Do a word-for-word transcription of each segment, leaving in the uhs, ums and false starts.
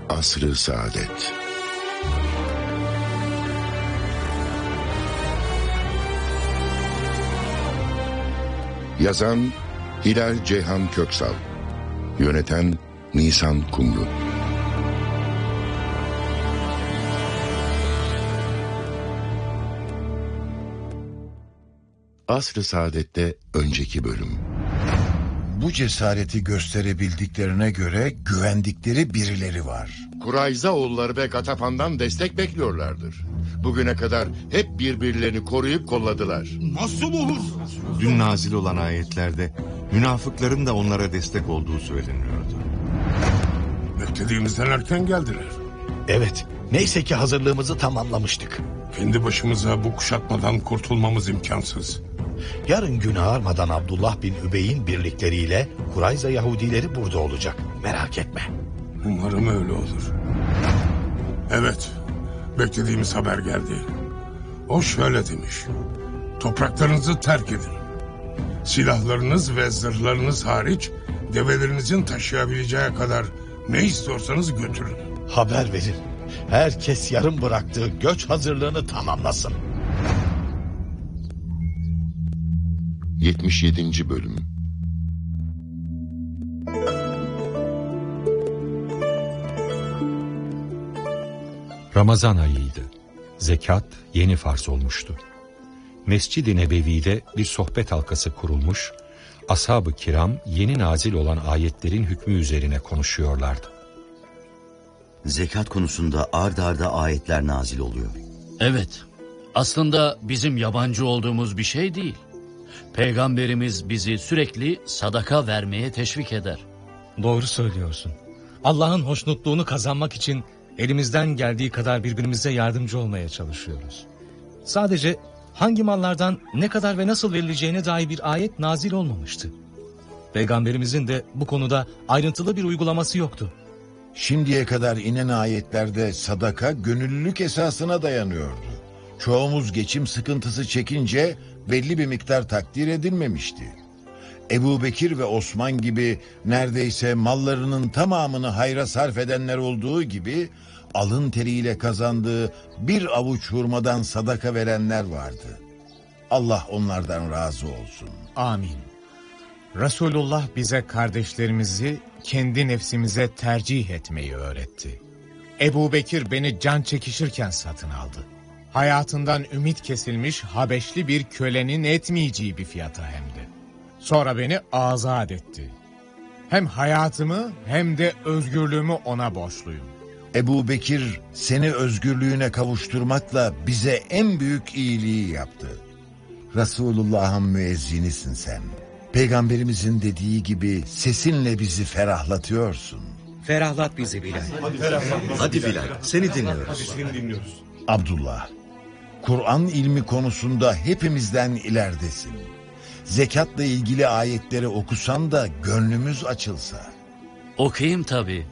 Asr-ı Saadet. Yazan Hilal Ceyhan Köksal, yöneten Nisan Kumru. Asr-ı Saadet'te önceki bölüm. Bu cesareti gösterebildiklerine göre güvendikleri birileri var. Kurayzaoğulları ve Gatafan'dan destek bekliyorlardır. Bugüne kadar hep birbirlerini koruyup kolladılar. Nasıl olur? Dün nazil olan ayetlerde münafıkların da onlara destek olduğu söyleniyordu. Beklediğimizden erken geldiler. Evet, neyse ki hazırlığımızı tamamlamıştık. Kendi başımıza bu kuşatmadan kurtulmamız imkansız. Yarın gün ağarmadan Abdullah bin Übey'in birlikleriyle Kurayza Yahudileri burada olacak. Merak etme. Umarım öyle olur. Evet, beklediğimiz haber geldi. O şöyle demiş: topraklarınızı terk edin. Silahlarınız ve zırhlarınız hariç develerinizin taşıyabileceği kadar ne istiyorsanız götürün. Haber verin. Herkes yarım bıraktığı göç hazırlığını tamamlasın. yetmiş yedinci bölüm. Ramazan ayıydı. Zekat yeni farz olmuştu. Mescid-i Nebevi'de bir sohbet halkası kurulmuş, ashab-ı kiram yeni nazil olan ayetlerin hükmü üzerine konuşuyorlardı. Zekat konusunda ard arda ayetler nazil oluyor. Evet, aslında bizim yabancı olduğumuz bir şey değil. Peygamberimiz bizi sürekli sadaka vermeye teşvik eder. Doğru söylüyorsun. Allah'ın hoşnutluğunu kazanmak için elimizden geldiği kadar birbirimize yardımcı olmaya çalışıyoruz. Sadece hangi mallardan ne kadar ve nasıl verileceğine dair bir ayet nazil olmamıştı. Peygamberimizin de bu konuda ayrıntılı bir uygulaması yoktu. Şimdiye kadar inen ayetlerde sadaka gönüllülük esasına dayanıyordu. Çoğumuz geçim sıkıntısı çekince belli bir miktar takdir edilmemişti. Ebu Bekir ve Osman gibi neredeyse mallarının tamamını hayra sarf edenler olduğu gibi alın teriyle kazandığı bir avuç hurmadan sadaka verenler vardı. Allah onlardan razı olsun. Amin. Resulullah bize kardeşlerimizi kendi nefsimize tercih etmeyi öğretti. Ebu Bekir beni can çekişirken satın aldı. Hayatından ümit kesilmiş Habeşli bir kölenin etmeyeceği bir fiyata hem de. Sonra beni azat etti. Hem hayatımı hem de özgürlüğümü ona borçluyum. Ebu Bekir seni özgürlüğüne kavuşturmakla bize en büyük iyiliği yaptı. Resulullah'ın müezzinisin sen. Peygamberimizin dediği gibi sesinle bizi ferahlatıyorsun. Ferahlat bizi Bilal. Hadi, Hadi Bilal, seni dinliyoruz. Hadi seni dinliyoruz. Abdullah, Kur'an ilmi konusunda hepimizden ileridesin. Zekatla ilgili ayetleri okusan da gönlümüz açılsa. Okuyayım tabii.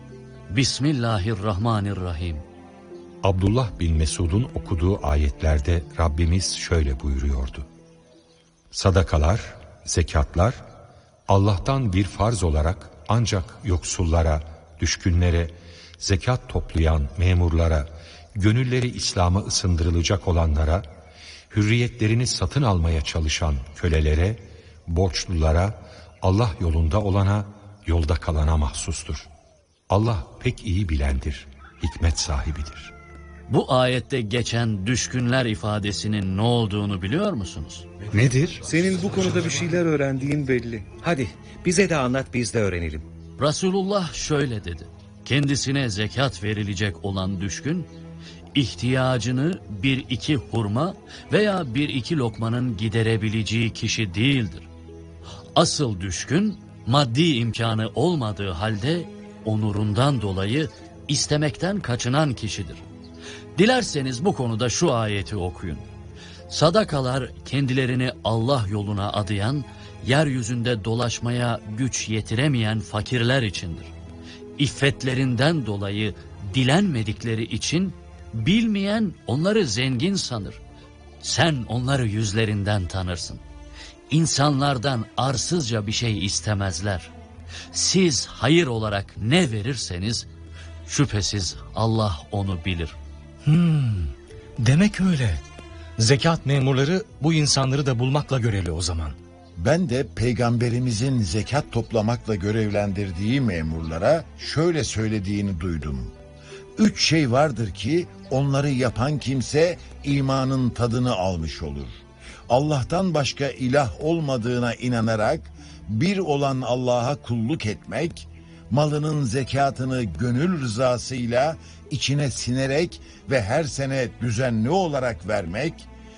Bismillahirrahmanirrahim. Abdullah bin Mesud'un okuduğu ayetlerde Rabbimiz şöyle buyuruyordu. Sadakalar, zekatlar, Allah'tan bir farz olarak ancak yoksullara, düşkünlere, zekat toplayan memurlara, gönülleri İslam'a ısındırılacak olanlara, hürriyetlerini satın almaya çalışan kölelere, borçlulara, Allah yolunda olana, yolda kalana mahsustur. Allah pek iyi bilendir, hikmet sahibidir. Bu ayette geçen düşkünler ifadesinin ne olduğunu biliyor musunuz? Nedir? Senin bu konuda bir şeyler öğrendiğin belli. Hadi bize de anlat, biz de öğrenelim. Resulullah şöyle dedi. Kendisine zekat verilecek olan düşkün, ihtiyacını bir iki hurma veya bir iki lokmanın giderebileceği kişi değildir. Asıl düşkün, maddi imkanı olmadığı halde onurundan dolayı istemekten kaçınan kişidir. Dilerseniz bu konuda şu ayeti okuyun. Sadakalar kendilerini Allah yoluna adayan, yeryüzünde dolaşmaya güç yetiremeyen fakirler içindir. İffetlerinden dolayı dilenmedikleri için bilmeyen onları zengin sanır. Sen onları yüzlerinden tanırsın. İnsanlardan arsızca bir şey istemezler. Siz hayır olarak ne verirseniz Şüphesiz Allah onu bilir. Hmm, demek öyle. Zekat memurları bu insanları da bulmakla görevli o zaman. Ben de peygamberimizin zekat toplamakla görevlendirdiği memurlara şöyle söylediğini duydum. Üç şey vardır ki onları yapan kimse imanın tadını almış olur. Allah'tan başka ilah olmadığına inanarak bir olan Allah'a kulluk etmek, malının zekatını gönül rızasıyla içine sinerek ve her sene düzenli olarak vermek,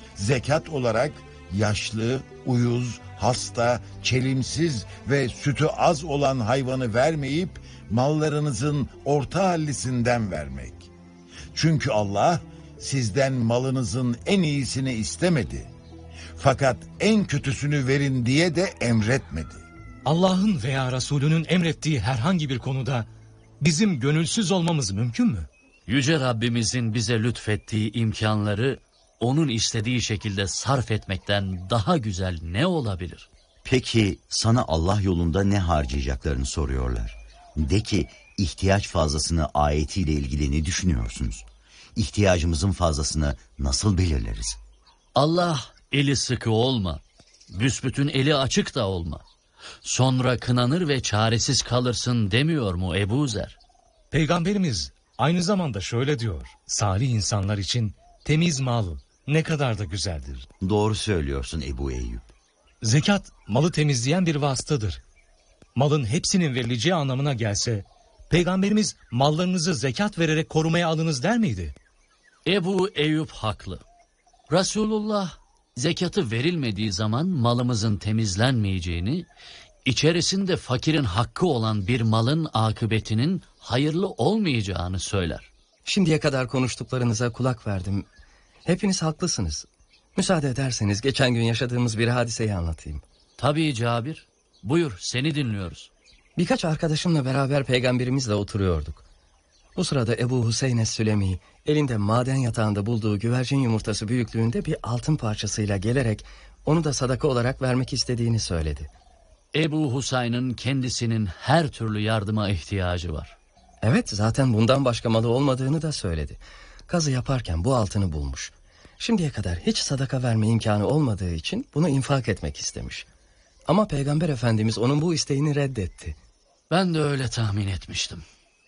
zekat olarak yaşlı, uyuz, hasta, çelimsiz ve sütü az olan hayvanı vermeyip mallarınızın orta hallisinden vermek. Çünkü Allah sizden malınızın en iyisini istemedi. Fakat en kötüsünü verin diye de emretmedi. Allah'ın veya Resulünün emrettiği herhangi bir konuda bizim gönülsüz olmamız mümkün mü? Yüce Rabbimizin bize lütfettiği imkanları onun istediği şekilde sarf etmekten daha güzel ne olabilir? Peki sana Allah yolunda ne harcayacaklarını soruyorlar. De ki ihtiyaç fazlasını ayetiyle ilgili ne düşünüyorsunuz? İhtiyacımızın fazlasını nasıl belirleriz? Allah eli sıkı olma, büsbütün eli açık da olma. Sonra kınanır ve çaresiz kalırsın demiyor mu Ebu Zer? Peygamberimiz aynı zamanda şöyle diyor. Salih insanlar için temiz mal ne kadar da güzeldir. Doğru söylüyorsun Ebu Eyyub. Zekat malı temizleyen bir vasıtadır. Malın hepsinin verileceği anlamına gelse, Peygamberimiz mallarınızı zekat vererek korumaya alınız der miydi? Ebu Eyyub haklı. Resulullah zekatı verilmediği zaman malımızın temizlenmeyeceğini, içerisinde fakirin hakkı olan bir malın akıbetinin hayırlı olmayacağını söyler. Şimdiye kadar konuştuklarınıza kulak verdim. Hepiniz haklısınız. Müsaade ederseniz geçen gün yaşadığımız bir hadiseyi anlatayım. Tabii Cabir. Buyur, seni dinliyoruz. Birkaç arkadaşımla beraber peygamberimizle oturuyorduk. Bu sırada Ebu Hüseyin Es-Sülemi elinde maden yatağında bulduğu güvercin yumurtası büyüklüğünde bir altın parçasıyla gelerek onu da sadaka olarak vermek istediğini söyledi. Ebu Hüseyin'in kendisinin her türlü yardıma ihtiyacı var. Evet, zaten bundan başka malı olmadığını da söyledi. Kazı yaparken bu altını bulmuş. Şimdiye kadar hiç sadaka verme imkanı olmadığı için bunu infak etmek istemiş. Ama Peygamber Efendimiz onun bu isteğini reddetti. Ben de öyle tahmin etmiştim.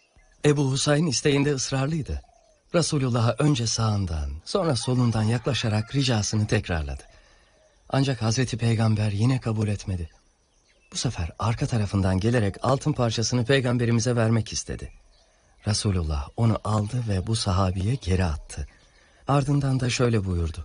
Ebu Hüseyin isteğinde ısrarlıydı. Resulullah'a önce sağından, sonra solundan yaklaşarak ricasını tekrarladı. Ancak Hazreti Peygamber yine kabul etmedi. Bu sefer arka tarafından gelerek altın parçasını Peygamberimize vermek istedi. Resulullah onu aldı ve bu sahabiye geri attı. Ardından da şöyle buyurdu.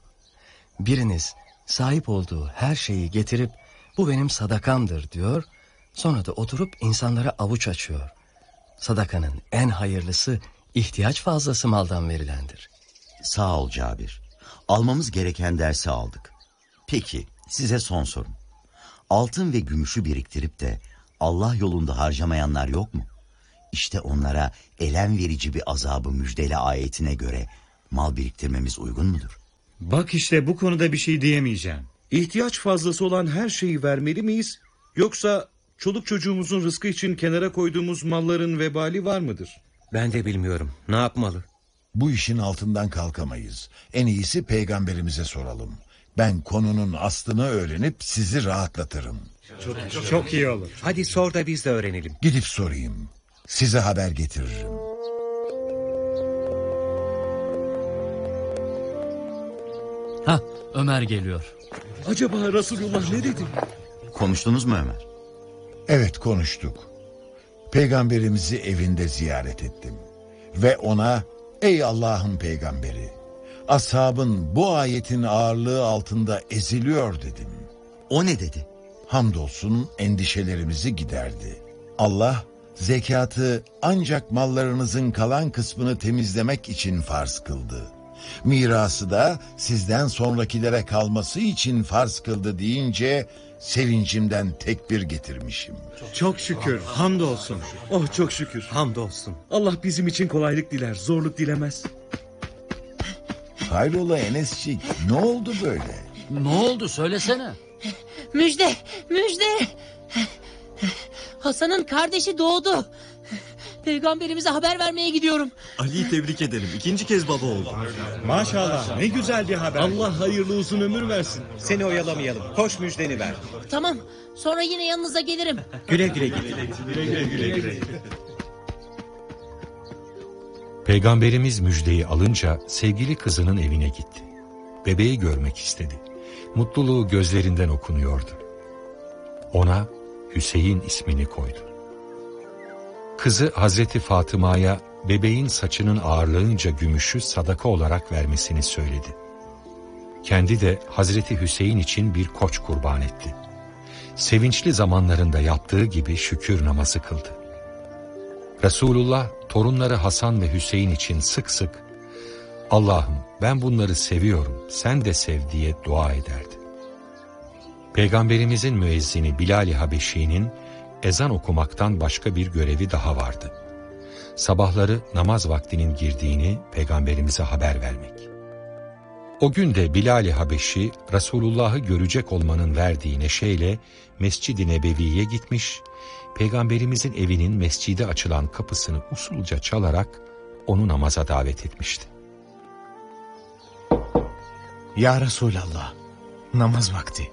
Biriniz sahip olduğu her şeyi getirip bu benim sadakamdır diyor. Sonra da oturup insanlara avuç açıyor. Sadakanın en hayırlısı ihtiyaç fazlası maldan verilendir. Sağ ol Cabir. Almamız gereken dersi aldık. Peki size son sorum. Altın ve gümüşü biriktirip de Allah yolunda harcamayanlar yok mu? İşte onlara elem verici bir azabı müjdele ayetine göre mal biriktirmemiz uygun mudur? Bak işte bu konuda bir şey diyemeyeceğim. İhtiyaç fazlası olan her şeyi vermeli miyiz? Yoksa çoluk çocuğumuzun rızkı için kenara koyduğumuz malların vebali var mıdır? Ben de bilmiyorum. Ne yapmalı? Bu işin altından kalkamayız. En iyisi peygamberimize soralım. Ben konunun aslını öğrenip sizi rahatlatırım. Çok, çok, çok iyi olur. Hadi sor da biz de öğrenelim. Gidip sorayım. Size haber getiririm. Ha, Ömer geliyor. Acaba Resulullah ne dedi? Konuştunuz mu Ömer? Evet, konuştuk. Peygamberimizi evinde ziyaret ettim. Ve ona, ey Allah'ın peygamberi, ashabın bu ayetin ağırlığı altında eziliyor dedim. O ne dedi? Hamdolsun endişelerimizi giderdi. Allah zekatı ancak mallarınızın kalan kısmını temizlemek için farz kıldı. Mirası da sizden sonrakilere kalması için farz kıldı deyince sevincimden tekbir getirmişim. Çok şükür, hamdolsun. Oh çok şükür. Hamdolsun. Allah bizim için kolaylık diler, zorluk dilemez. Hayrola Enescik, ne oldu böyle? Ne oldu söylesene. Müjde, müjde. Hasan'ın kardeşi doğdu. Peygamberimize haber vermeye gidiyorum. Ali'yi tebrik edelim. İkinci kez baba oldu. Maşallah, ne güzel bir haber. Allah hayırlı uzun ömür versin. Seni oyalamayalım. Koş müjdeni ver. Tamam. Sonra yine yanınıza gelirim. Güle güle git. Güle güle güle güle. Peygamberimiz müjdeyi alınca sevgili kızının evine gitti. Bebeği görmek istedi. Mutluluğu gözlerinden okunuyordu. Ona Hüseyin ismini koydu. Kızı Hazreti Fatıma'ya bebeğin saçının ağırlığınca gümüşü sadaka olarak vermesini söyledi. Kendi de Hazreti Hüseyin için bir koç kurban etti. Sevinçli zamanlarında yaptığı gibi şükür namazı kıldı. Resulullah torunları Hasan ve Hüseyin için sık sık "Allah'ım ben bunları seviyorum, sen de sev" diye dua ederdi. Peygamberimizin müezzini Bilal-i Habeşi'nin ezan okumaktan başka bir görevi daha vardı. Sabahları namaz vaktinin girdiğini Peygamberimize haber vermek. O gün de Bilal-i Habeşi Resulullah'ı görecek olmanın verdiği neşeyle Mescid-i Nebevi'ye gitmiş, Peygamberimizin evinin mescide açılan kapısını usulca çalarak onu namaza davet etmişti. Ya Resulallah, namaz vakti.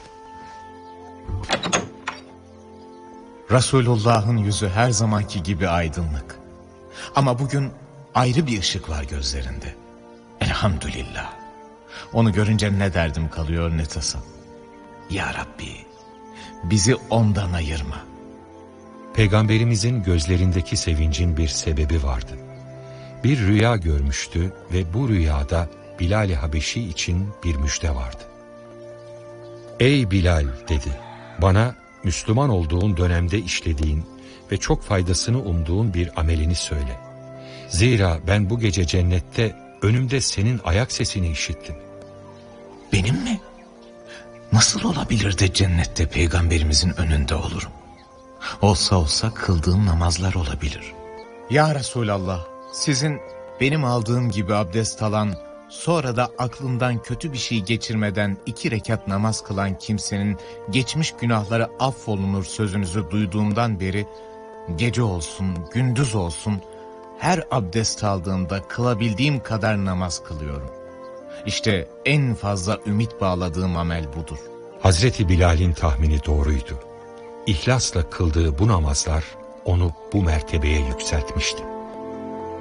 Resulullah'ın yüzü her zamanki gibi aydınlık. Ama bugün ayrı bir ışık var gözlerinde. Elhamdülillah. Onu görünce ne derdim kalıyor ne tasam. Ya Rabbi, bizi ondan ayırma. Peygamberimizin gözlerindeki sevincin bir sebebi vardı. Bir rüya görmüştü ve bu rüyada Bilal-i Habeşi için bir müjde vardı. "Ey Bilal," dedi, "bana Müslüman olduğun dönemde işlediğin ve çok faydasını umduğun bir amelini söyle. Zira ben bu gece cennette önümde senin ayak sesini işittim." Benim mi? Nasıl olabilir de cennette peygamberimizin önünde olurum? Olsa olsa kıldığım namazlar olabilir. Ya Resulallah, sizin benim aldığım gibi abdest alan, sonra da aklından kötü bir şey geçirmeden iki rekat namaz kılan kimsenin geçmiş günahları affolunur sözünüzü duyduğumdan beri gece olsun, gündüz olsun her abdest aldığımda kılabildiğim kadar namaz kılıyorum. İşte en fazla ümit bağladığım amel budur. Hazreti Bilal'in tahmini doğruydu. İhlasla kıldığı bu namazlar onu bu mertebeye yükseltmişti.